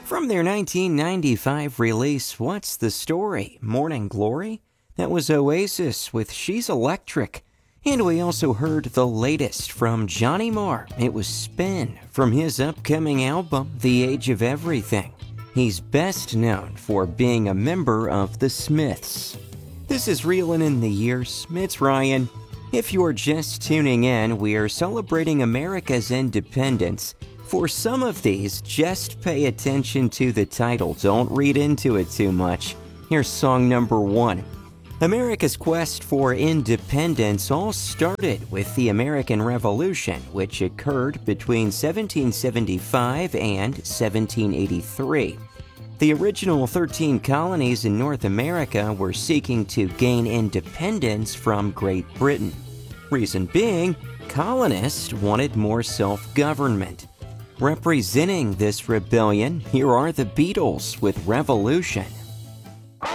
From their 1995 release, What's the Story? Morning Glory? That was Oasis with She's Electric. And we also heard the latest from Johnny Marr. It was Spin from his upcoming album, The Age of Everything. He's best known for being a member of the Smiths. This is Reelin' in the Years. It's Ryan. If you're just tuning in, we are celebrating America's independence. For some of these, just pay attention to the title. Don't read into it too much. Here's song number 1. America's quest for independence all started with the American Revolution, which occurred between 1775 and 1783. The original 13 colonies in North America were seeking to gain independence from Great Britain. Reason being, colonists wanted more self-government. Representing this rebellion, here are the Beatles with Revolution.